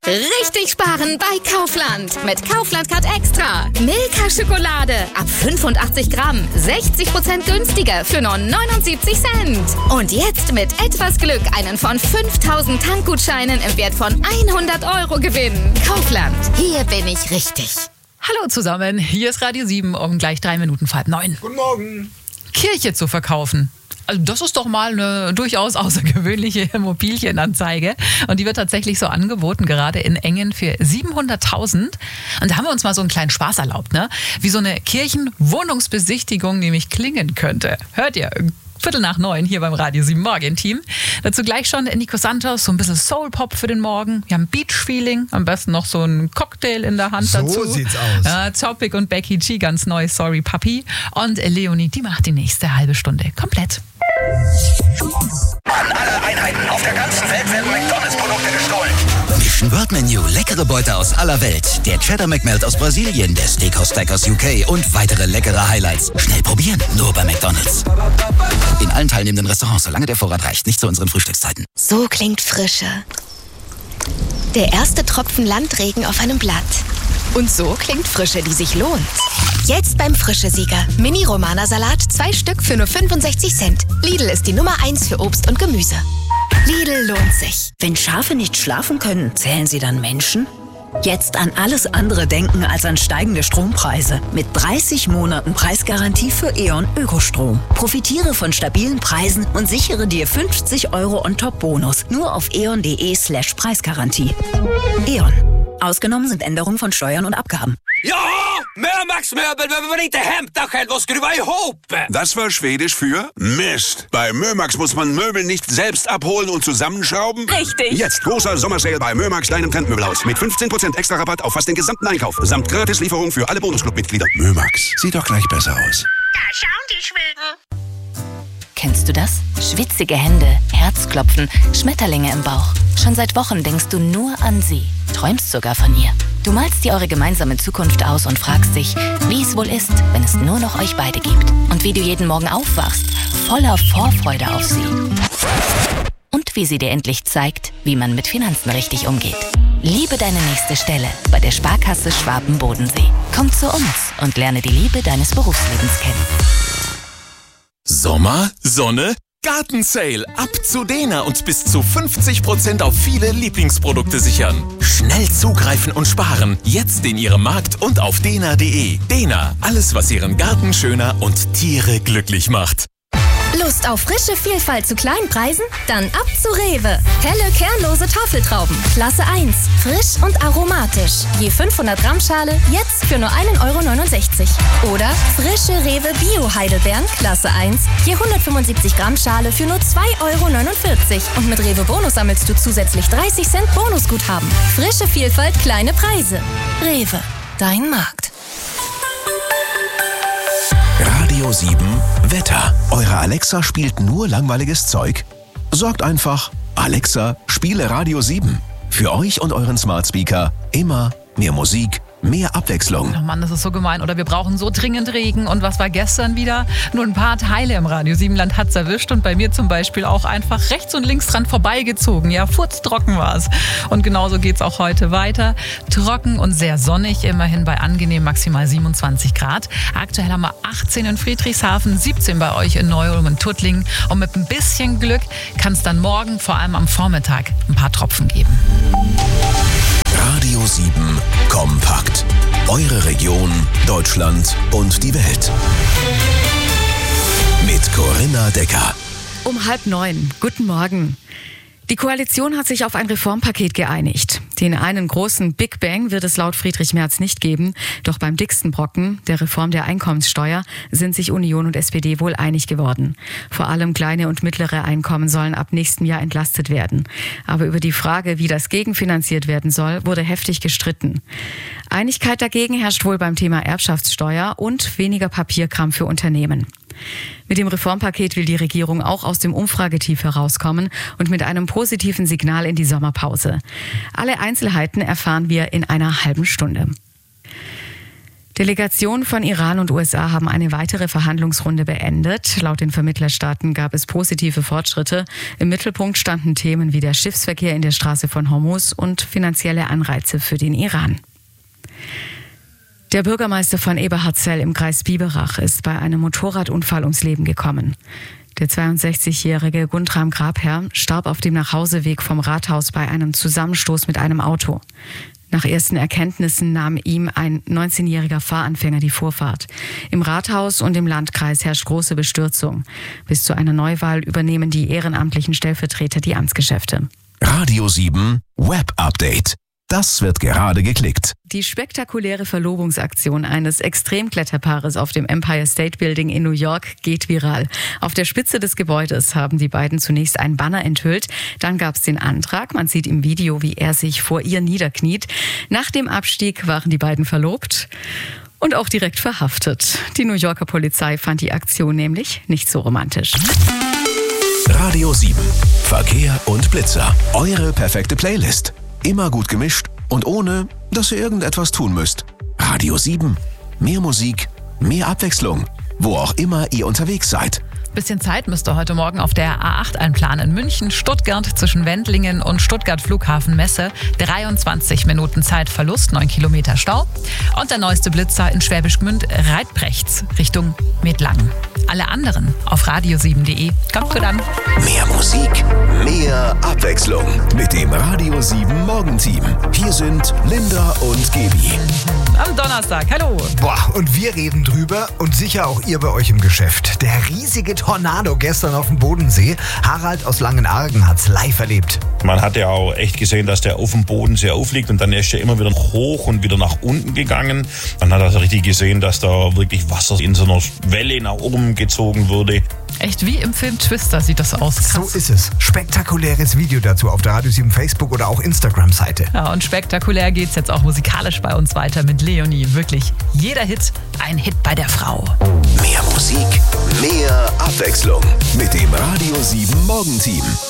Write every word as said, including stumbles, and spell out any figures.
Richtig sparen bei Kaufland. Mit Kaufland Card Extra. Milka Schokolade ab fünfundachtzig Gramm. sechzig Prozent günstiger für nur neunundsiebzig Cent. Und jetzt mit etwas Glück einen von fünftausend Tankgutscheinen im Wert von hundert Euro gewinnen. Kaufland. Hier bin ich richtig. Hallo zusammen, hier ist Radio sieben um gleich drei Minuten vor halb neun. Guten Morgen. Kirche zu verkaufen. Also das ist doch mal eine durchaus außergewöhnliche Immobilienanzeige. Und die wird tatsächlich so angeboten, gerade in Engen für siebenhunderttausend. Und da haben wir uns mal so einen kleinen Spaß erlaubt, ne? Wie so eine Kirchenwohnungsbesichtigung nämlich klingen könnte. Hört ihr? Viertel nach neun hier beim Radio sieben Morgen-Team. Dazu gleich schon Nico Santos, so ein bisschen Soul-Pop für den Morgen. Wir haben Beach-Feeling, am besten noch so ein Cocktail in der Hand so dazu. So sieht's aus. Ja, Topic und Becky G, ganz neu, Sorry Papi. Und Leonie, die macht die nächste halbe Stunde komplett. An alle Einheiten auf der ganzen Welt werden McDonalds-Produkte gestohlen. Mission World Menu, leckere Beute aus aller Welt. Der Cheddar McMelt aus Brasilien, der Steakhouse Stack aus U K und weitere leckere Highlights. Schnell probieren, nur bei McDonalds. In allen teilnehmenden Restaurants, solange der Vorrat reicht, nicht zu unseren Frühstückszeiten. So klingt Frische. Der erste Tropfen Landregen auf einem Blatt. Und so klingt Frische, die sich lohnt. Jetzt beim Frische-Sieger. Mini-Romana-Salat, zwei Stück für nur fünfundsechzig Cent. Lidl ist die Nummer eins für Obst und Gemüse. Lidl lohnt sich. Wenn Schafe nicht schlafen können, zählen sie dann Menschen? Jetzt an alles andere denken als an steigende Strompreise. Mit dreißig Monaten Preisgarantie für E.ON Ökostrom. Profitiere von stabilen Preisen und sichere dir fünfzig Euro On-Top-Bonus. Nur auf eon.de slash Preisgarantie. E.ON. Ausgenommen sind Änderungen von Steuern und Abgaben. Ja, Mömax-Möbel behöver man inte hämta själv och skruva ihop. Das war Schwedisch für Mist. Bei Mömax muss man Möbel nicht selbst abholen und zusammenschrauben. Richtig. Jetzt großer Sommersale bei Mömax, deinem Trendmöbelhaus. Mit fünfzehn Prozent extra Rabatt auf fast den gesamten Einkauf. Samt Gratislieferung für alle Bonusclub-Mitglieder. Mömax, sieht doch gleich besser aus. Da schauen die Schweden. Kennst du das? Schwitzige Hände, Herzklopfen, Schmetterlinge im Bauch. Schon seit Wochen denkst du nur an sie, träumst sogar von ihr. Du malst dir eure gemeinsame Zukunft aus und fragst dich, wie es wohl ist, wenn es nur noch euch beide gibt. Und wie du jeden Morgen aufwachst, voller Vorfreude auf sie. Und wie sie dir endlich zeigt, wie man mit Finanzen richtig umgeht. Liebe deine nächste Stelle bei der Sparkasse Schwaben-Bodensee. Komm zu uns und lerne die Liebe deines Berufslebens kennen. Sommer, Sonne, Gartensale. Ab zu Dena und bis zu fünfzig Prozent auf viele Lieblingsprodukte sichern. Schnell zugreifen und sparen. Jetzt in Ihrem Markt und auf dena punkt de. Dena, alles was Ihren Garten schöner und Tiere glücklich macht. Lust auf frische Vielfalt zu kleinen Preisen? Dann ab zu Rewe. Helle, kernlose Tafeltrauben. Klasse eins. Frisch und aromatisch. Je fünfhundert Gramm Schale, jetzt für nur ein Euro neunundsechzig. Oder frische Rewe Bio-Heidelbeeren. Klasse eins. Je hundertfünfundsiebzig Gramm Schale für nur zwei Euro neunundvierzig. Und mit Rewe Bonus sammelst du zusätzlich dreißig Cent Bonusguthaben. Frische Vielfalt, kleine Preise. Rewe. Dein Markt. Radio sieben Wetter. Eure Alexa spielt nur langweiliges Zeug? Sorgt einfach, Alexa, spiele Radio sieben. Für euch und euren Smart Speaker immer mehr Musik, mehr Abwechslung. Oh Mann, das ist so gemein. Oder wir brauchen so dringend Regen. Und was war gestern wieder? Nur ein paar Teile im Radio sieben Land hat's erwischt. Und bei mir zum Beispiel auch einfach rechts und links dran vorbeigezogen. Ja, furztrocken war's. Und genauso geht's auch heute weiter. Trocken und sehr sonnig. Immerhin bei angenehm maximal siebenundzwanzig Grad. Aktuell haben wir achtzehn in Friedrichshafen, siebzehn bei euch in Neu-Ulm und Tuttlingen. Und mit ein bisschen Glück kann es dann morgen, vor allem am Vormittag, ein paar Tropfen geben. Radio sieben Kompakt. Eure Region, Deutschland und die Welt. Mit Corinna Decker. Um halb neun. Guten Morgen. Die Koalition hat sich auf ein Reformpaket geeinigt. Den einen großen Big Bang wird es laut Friedrich Merz nicht geben. Doch beim dicksten Brocken, der Reform der Einkommenssteuer, sind sich Union und S P D wohl einig geworden. Vor allem kleine und mittlere Einkommen sollen ab nächstem Jahr entlastet werden. Aber über die Frage, wie das gegenfinanziert werden soll, wurde heftig gestritten. Einigkeit dagegen herrscht wohl beim Thema Erbschaftssteuer und weniger Papierkram für Unternehmen. Mit dem Reformpaket will die Regierung auch aus dem Umfragetief herauskommen und mit einem positiven Signal in die Sommerpause. Alle Einzelheiten erfahren wir in einer halben Stunde. Delegationen von Iran und U S A haben eine weitere Verhandlungsrunde beendet. Laut den Vermittlerstaaten gab es positive Fortschritte. Im Mittelpunkt standen Themen wie der Schiffsverkehr in der Straße von Hormuz und finanzielle Anreize für den Iran. Der Bürgermeister von Eberhardzell im Kreis Biberach ist bei einem Motorradunfall ums Leben gekommen. Der zweiundsechzigjährige Guntram Grabherr starb auf dem Nachhauseweg vom Rathaus bei einem Zusammenstoß mit einem Auto. Nach ersten Erkenntnissen nahm ihm ein neunzehnjähriger Fahranfänger die Vorfahrt. Im Rathaus und im Landkreis herrscht große Bestürzung. Bis zu einer Neuwahl übernehmen die ehrenamtlichen Stellvertreter die Amtsgeschäfte. Radio sieben Web Update. Das wird gerade geklickt. Die spektakuläre Verlobungsaktion eines Extremkletterpaares auf dem Empire State Building in New York geht viral. Auf der Spitze des Gebäudes haben die beiden zunächst ein Banner enthüllt. Dann gab es den Antrag. Man sieht im Video, wie er sich vor ihr niederkniet. Nach dem Abstieg waren die beiden verlobt und auch direkt verhaftet. Die New Yorker Polizei fand die Aktion nämlich nicht so romantisch. Radio sieben. Verkehr und Blitzer. Eure perfekte Playlist. Immer gut gemischt und ohne, dass ihr irgendetwas tun müsst. Radio sieben. Mehr Musik, mehr Abwechslung. Wo auch immer ihr unterwegs seid. Bisschen Zeit müsst ihr heute Morgen auf der A acht einplanen. München, Stuttgart zwischen Wendlingen und Stuttgart Flughafen Messe. dreiundzwanzig Minuten Zeitverlust, neun Kilometer Stau. Und der neueste Blitzer in Schwäbisch Gmünd, Reitbrechts, Richtung Medlangen. Alle anderen auf radio sieben punkt de. Kommt gut an. Mehr Musik, mehr Abwechslung mit dem Radio sieben Morgenteam. Hier sind Linda und Gebi. Am Donnerstag, hallo. Boah, und wir reden drüber und sicher auch ihr bei euch im Geschäft. Der riesige Tornado gestern auf dem Bodensee. Harald aus Langenargen hat's live erlebt. Man hat ja auch echt gesehen, dass der auf dem Bodensee aufliegt und dann ist er immer wieder hoch und wieder nach unten gegangen. Dann hat er also richtig gesehen, dass da wirklich Wasser in so einer Welle nach oben gezogen wurde. Echt wie im Film Twister sieht das aus. Krass. So ist es. Spektakuläres Video dazu auf der Radio sieben Facebook oder auch Instagram-Seite. Ja, und spektakulär geht's jetzt auch musikalisch bei uns weiter mit Leonie. Wirklich jeder Hit ein Hit bei der Frau. Mehr Musik, mehr Abwechslung mit dem Radio sieben Morgenteam.